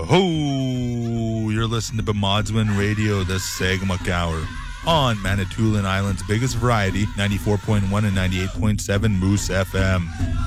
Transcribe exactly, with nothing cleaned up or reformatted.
Ho! You're listening to Bamadswin Radio, the Sagamok Hour, on Manitoulin Island's biggest variety, ninety-four point one and ninety-eight point seven Moose F M.